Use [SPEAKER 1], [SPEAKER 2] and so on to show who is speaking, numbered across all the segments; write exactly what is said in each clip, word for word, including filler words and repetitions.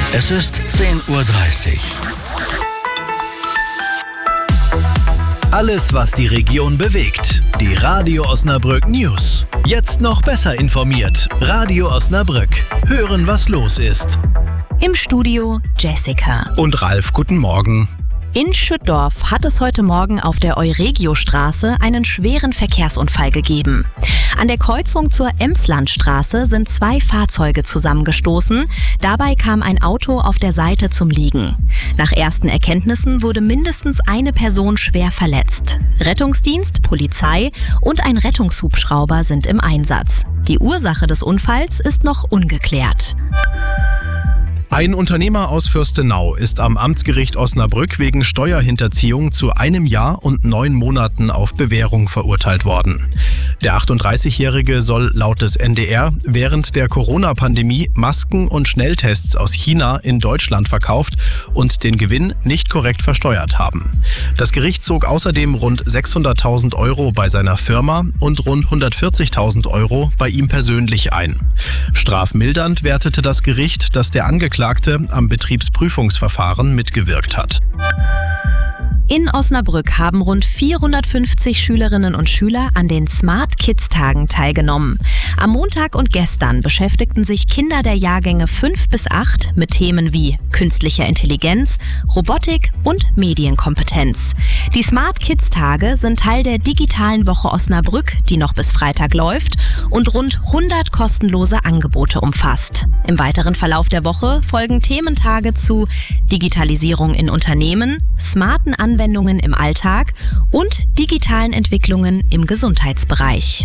[SPEAKER 1] Es ist zehn Uhr dreißig.
[SPEAKER 2] Alles, was die Region bewegt. Die Radio Osnabrück News. Jetzt noch besser informiert. Radio Osnabrück. Hören, was los ist.
[SPEAKER 3] Im Studio Jessica.
[SPEAKER 2] Und Ralf, guten Morgen.
[SPEAKER 3] In Schüttdorf hat es heute Morgen auf der Euregiostraße einen schweren Verkehrsunfall gegeben. An der Kreuzung zur Emslandstraße sind zwei Fahrzeuge zusammengestoßen. Dabei kam ein Auto auf der Seite zum Liegen. Nach ersten Erkenntnissen wurde mindestens eine Person schwer verletzt. Rettungsdienst, Polizei und ein Rettungshubschrauber sind im Einsatz. Die Ursache des Unfalls ist noch ungeklärt.
[SPEAKER 2] Ein Unternehmer aus Fürstenau ist am Amtsgericht Osnabrück wegen Steuerhinterziehung zu einem Jahr und neun Monaten auf Bewährung verurteilt worden. Der achtunddreißigjährige soll laut des N D R während der Corona-Pandemie Masken und Schnelltests aus China in Deutschland verkauft und den Gewinn nicht korrekt versteuert haben. Das Gericht zog außerdem rund sechshunderttausend Euro bei seiner Firma und rund hundertvierzigtausend Euro bei ihm persönlich ein. Strafmildernd wertete das Gericht, dass der Angeklagte am Betriebsprüfungsverfahren mitgewirkt hat.
[SPEAKER 3] In Osnabrück haben rund vierhundertfünfzig Schülerinnen und Schüler an den Smart Kids Tagen teilgenommen. Am Montag und gestern beschäftigten sich Kinder der Jahrgänge fünf bis acht mit Themen wie künstlicher Intelligenz, Robotik und Medienkompetenz. Die Smart Kids Tage sind Teil der digitalen Woche Osnabrück, die noch bis Freitag läuft und rund hundert kostenlose Angebote umfasst. Im weiteren Verlauf der Woche folgen Thementage zu Digitalisierung in Unternehmen, smarten Anwendungen im Alltag und digitalen Entwicklungen im Gesundheitsbereich.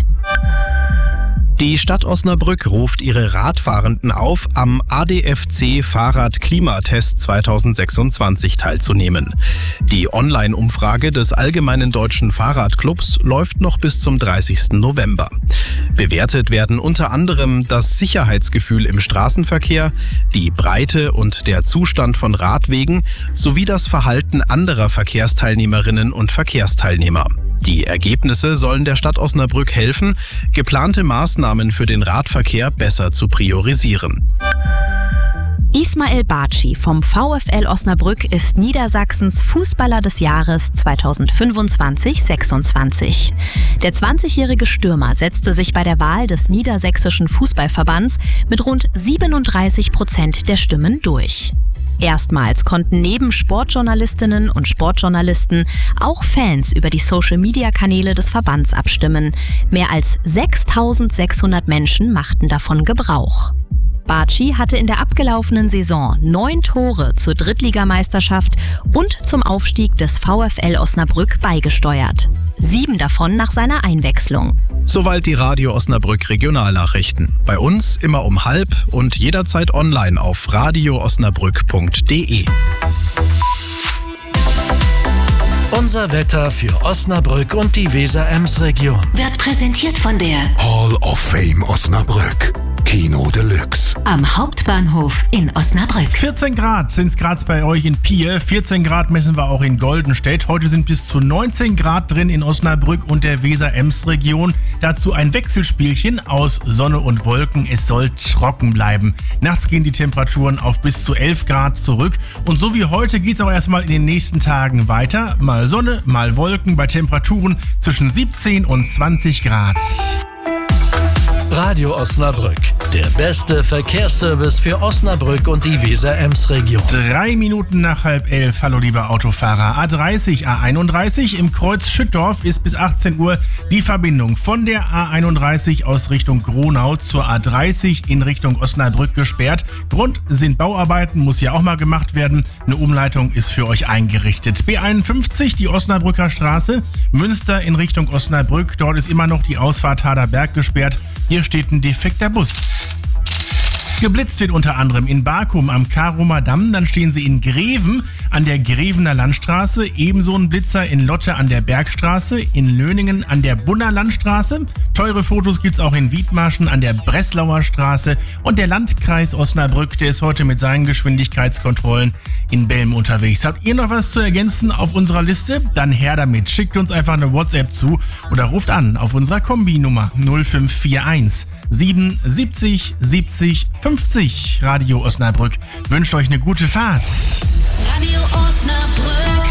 [SPEAKER 2] Die Stadt Osnabrück ruft ihre Radfahrenden auf, am A D F C Fahrrad-Klimatest zweitausendsechsundzwanzig teilzunehmen. Die Online-Umfrage des Allgemeinen Deutschen Fahrradclubs läuft noch bis zum dreißigsten November. Bewertet werden unter anderem das Sicherheitsgefühl im Straßenverkehr, die Breite und der Zustand von Radwegen sowie das Verhalten anderer Verkehrsteilnehmerinnen und Verkehrsteilnehmer. Die Ergebnisse sollen der Stadt Osnabrück helfen, geplante Maßnahmen für den Radverkehr besser zu priorisieren.
[SPEAKER 3] Ismail Baci vom VfL Osnabrück ist Niedersachsens Fußballer des Jahres zweitausendfünfundzwanzig sechsundzwanzig. Der zwanzigjährige Stürmer setzte sich bei der Wahl des Niedersächsischen Fußballverbands mit rund siebenunddreißig Prozent der Stimmen durch. Erstmals konnten neben Sportjournalistinnen und Sportjournalisten auch Fans über die Social-Media-Kanäle des Verbands abstimmen. Mehr als sechstausendsechshundert Menschen machten davon Gebrauch. Baci hatte in der abgelaufenen Saison neun Tore zur Drittligameisterschaft und zum Aufstieg des VfL Osnabrück beigesteuert. Sieben davon nach seiner Einwechslung.
[SPEAKER 2] Soweit die Radio Osnabrück Regionalnachrichten. Bei uns immer um halb und jederzeit online auf radio osnabrück punkt de.
[SPEAKER 1] Unser Wetter für Osnabrück und die Weser-Ems-Region
[SPEAKER 4] Wird präsentiert von der
[SPEAKER 5] Hall of Fame Osnabrück. Kino Deluxe.
[SPEAKER 4] Am Hauptbahnhof in Osnabrück.
[SPEAKER 6] vierzehn Grad sind es gerade bei euch in Pier. vierzehn Grad messen wir auch in Goldenstedt. Heute sind bis zu neunzehn Grad drin in Osnabrück und der Weser-Ems-Region. Dazu ein Wechselspielchen aus Sonne und Wolken. Es soll trocken bleiben. Nachts gehen die Temperaturen auf bis zu elf Grad zurück. Und so wie heute geht es auch erstmal in den nächsten Tagen weiter. Mal Sonne, mal Wolken bei Temperaturen zwischen siebzehn und zwanzig Grad.
[SPEAKER 1] Radio Osnabrück, der beste Verkehrsservice für Osnabrück und die Weser-Ems-Region.
[SPEAKER 6] Drei Minuten nach halb elf. Hallo lieber Autofahrer. A dreißig, A einunddreißig im Kreuz Schüttdorf ist bis achtzehn Uhr die Verbindung von der A einunddreißig aus Richtung Gronau zur A dreißig in Richtung Osnabrück gesperrt. Grund sind Bauarbeiten, muss ja auch mal gemacht werden. Eine Umleitung ist für euch eingerichtet. B einundfünfzig, die Osnabrücker Straße, Münster in Richtung Osnabrück. Dort ist immer noch die Ausfahrt Haderberg gesperrt. Hier steht ein defekter Bus. Geblitzt wird unter anderem in Barkum am Karumer Damm, dann stehen sie in Greven an der Grevener Landstraße, ebenso ein Blitzer in Lotte an der Bergstraße, in Löningen an der Bunner Landstraße. Teure Fotos gibt's auch in Wiedmarschen an der Breslauer Straße und der Landkreis Osnabrück, der ist heute mit seinen Geschwindigkeitskontrollen in Belm unterwegs. Habt ihr noch was zu ergänzen auf unserer Liste? Dann her damit. Schickt uns einfach eine WhatsApp zu oder ruft an auf unserer Kombi-Nummer null fünf vier eins sieben siebzig siebzig fünfzig. Radio Osnabrück wünscht euch eine gute Fahrt.
[SPEAKER 4] Radio Osnabrück.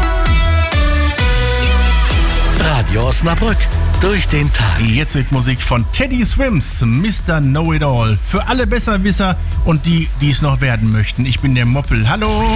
[SPEAKER 1] Radio Osnabrück. Durch den Tag.
[SPEAKER 6] Jetzt wird Musik von Teddy Swims, Mister Know-It-All. Für alle Besserwisser und die, die es noch werden möchten. Ich bin der Moppel. Hallo!